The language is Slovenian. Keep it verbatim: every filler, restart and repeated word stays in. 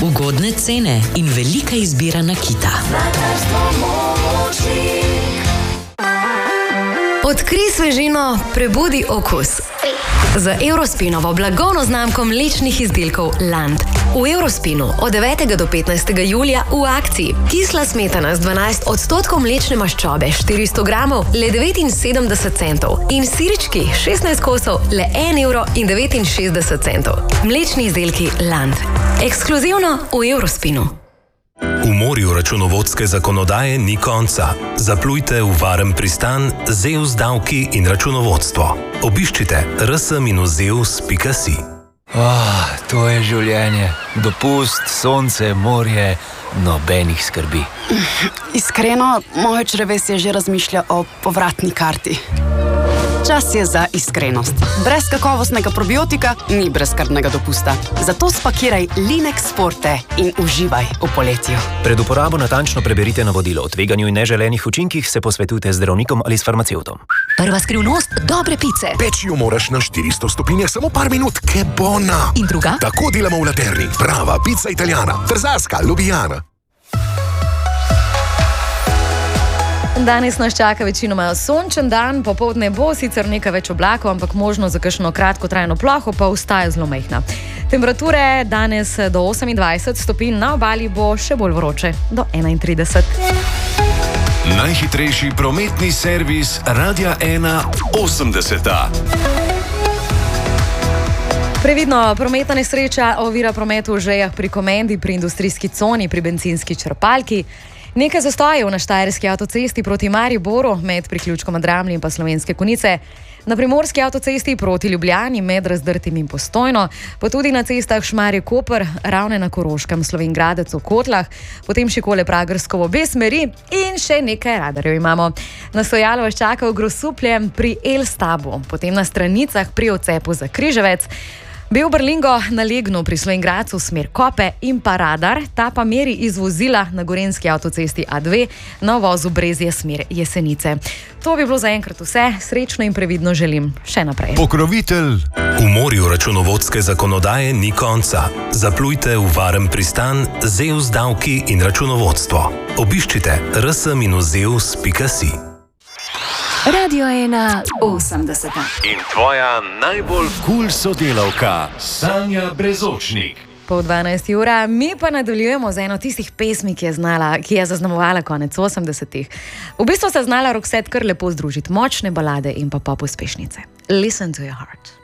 Ugodne cene in velika izbira nakita. Odkrij svežino, prebudi okus. Z Eurospinovo blagovno znamko mlečnih izdelkov Land. V Eurospinu od devetega do petnajstega julija v akciji. Kisla smetana z dvanajst odstotkov mlečne maščobe, štiristo gramov, le devetinsedemdeset centov. In sirički, šestnajst kosov, le en evro in devetinšestdeset centov. Mlečni izdelki Land. Ekskluzivno v Eurospinu. V morju računovodske zakonodaje ni konca. Zaplujte v varen pristan z E U S davki in računovodstvo. Obiščite r s dash zeus pika si. Oh, to je življenje. Dopust, sonce, morje, nobenih skrbi. Iskreno, moje črevesje že razmišlja o povratni karti. Čas je za iskrenost. Brez kakovostnega probiotika ni brezskrbnega dopusta. Zato spakiraj Linex Forte in uživaj v poletju. Pred uporabo natančno preberite navodilo. O tveganju in neželenih učinkih se posvetujte z zdravnikom ali s farmacevtom. Prva skrivnost dobre pice. Peči jo moraš na štiristo stopinjah samo par minut, ke bona. In druga? Tako delamo v Laterni. Prava pica italijana. Trzarska, Ljubljana. Danes nas čaka večinoma sončen dan, popoldne bo sicer nekaj več oblakov, ampak možno za kakšno kratkotrajno ploho pa ostaja zelo majhna. Temperature danes do osemindvajset stopinj, na obali bo še bolj vroče, do enaintrideset. Najhitrejši prometni servis Radia ena osemdeseta. Previdno, prometna nesreča ovira promet v Žejah pri Komendi, pri industrijski coni, pri bencinski črpalki. Nekaj zastojev na štajerski avtocesti proti Mariboru med priključkom Dramlje in pa Slovenske Konjice, na primorski avtocesti proti Ljubljani med Razdrtim in Postojno, pa tudi na cestah Šmarje-Koper, Ravne na Koroškem, Slovenj Gradec v Kotlah, potem Šikole-Pragersko v obe smeri in še nekaj radarjev imamo. Na stojalo vas čaka v Grosupljem pri Elstabu, potem na Stranicah pri odcepu za Križevec, Belberlingo na Legnu pri Slovenj Gradcu smer Kope in pa radar, ta pa meri iz vozila na gorenjski avtocesti A dve na vozu Brezje smer Jesenice. To bi bilo zaenkrat vse, srečno in previdno želim še naprej. Pokrovitelj. V morju računovodske zakonodaje ni konca. Zaplujte v varen pristan z E U S davki in računovodstvo. Obiščite r s dash zeus pika si. Radio ena osemdeseta. In tvoja najbolj kul sodelavka, Sanja Brezočnik. Pol dvanajsti ura, mi pa nadaljujemo z eno tistih pesmi, ki je znala, ki je zaznamovala konec osemdesetih. V bistvu sta znala Roxette kar lepo združiti močne balade in pa pop uspešnice. Listen to your heart.